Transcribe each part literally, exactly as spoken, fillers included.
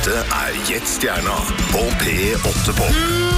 Dette er Gjett Stjerna på P åtte Pop.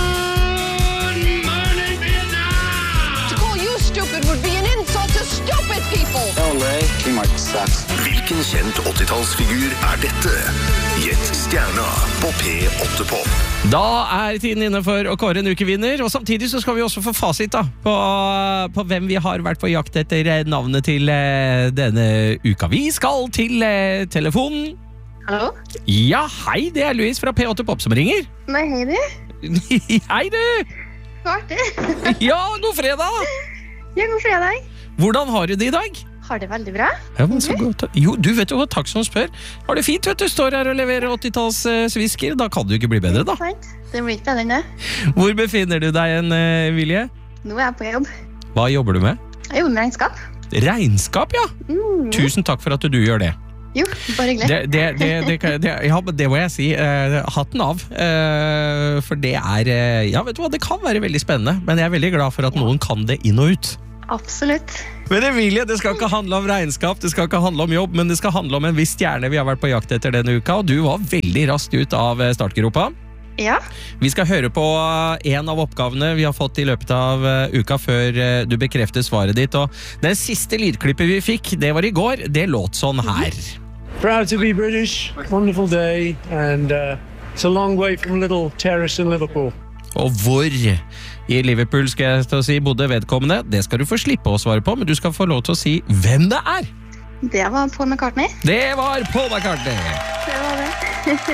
To call you stupid would be an insult to stupid people. No, Ray, teamwork sucks. Hvilken kjent åttitallsfigur er dette? Gjett Stjerna på P åtte Pop. Da er tiden inne for å kåre en ukevinner, og samtidig så skal vi også få fasit da, på, på hvem vi har vært på jakt etter navnet til eh, denne uka. Vi skal til eh, telefonen. Hallo? Ja, hei, det er Louise fra P åtte Pop som ringer. Nei, hei du. Hei du! Så artig. Ja, god fredag! Ja, god fredag. Hvordan har du det i dag? Har det veldig bra. Ja, men så godt. Jo, du vet jo, takk som spør. Har det fint, vet du, står her og leverer åttitalls uh, svisker. Da kan du ikke bli bedre, da. Det blir ikke bedre enn det. Hvor befinner du deg en uh, Vilje? Nå er jeg på jobb. Hva jobber du med? Jeg jobber med regnskap. Regnskap, ja. Mm. Tusen takk for at du gjør det. Jo, bare hyggelig. Det, det, det, det, det, det, ja, det må jeg si. Uh, hatten av. Uh, for det er, uh, ja, vet du hva, det kan være veldig spennende, men jeg er veldig glad for at noen kan det inn og ut. Absolutt. Men Emilie, det skal ikke handle om regnskap, det skal ikke handle om jobb, men det skal handle om en viss stjerne vi har vært på jakt etter denne uka, og du var veldig raskt ut av startgropa. Ja. Vi skal høre på en av oppgavene vi har fått i løpet av uka før du bekrefter svaret ditt, og den siste lydklippet vi fikk, det var i går, det låt sånn her. Proud to be British, wonderful day, and uh, it's a long way from little terrace in Liverpool. Og hvor i Liverpool skal jeg til å si bodde vedkommende, det skal du få slippe å svare på, men du skal få lov til å si hvem det er. Det var Paul McCartney. Det var Paul McCartney. Det var det.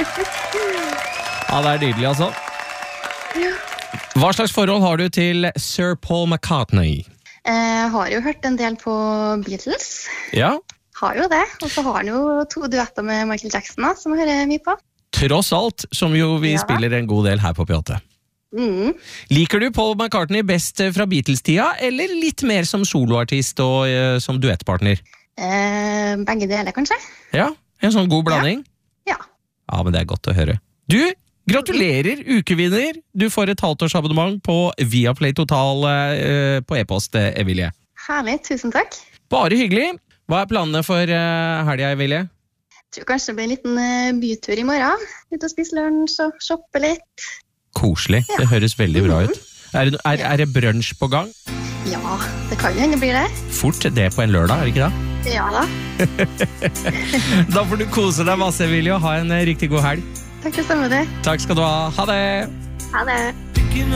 Ja, det er nydelig altså. Ja. Hva slags forhold har du til Sir Paul McCartney? Jeg har jo hørt en del på Beatles. Ja. Har jo det, og så har han jo to duetter med Michael Jackson da, som jeg hører mye på. Tross alt, som jo vi Ja, spiller en god del her på P åtte. Mm. Liker du Paul McCartney best fra Beatles-tida, eller litt mer som soloartist og uh, som duettpartner? Eh, begge deler, kanskje? Ja, en sånn god blanding? Ja. Ja, men det er godt å høre. Du, gratulerer, ukevinner! Du får et halvt års abonnement på Viaplay Total uh, på e-post, Emilie. Herlig, tusen takk. Bare hyggelig. Hva er planene for uh, helga, Emilie? Jeg tror kanskje det blir en liten uh, bytur i morgen. Ut og spise lunsj og shoppe litt. Koselig, Ja. det høres veldig bra ut. Er det, er, er det brunch på gang? Ja, det kan jo hende blir det. Fort det på en lørdag, er det ikke det? Ja da. Da får du kose deg masse, Emilie, og ha en uh, riktig god helg. Takk det samme det. Takk skal du ha. Ha det! Ha det.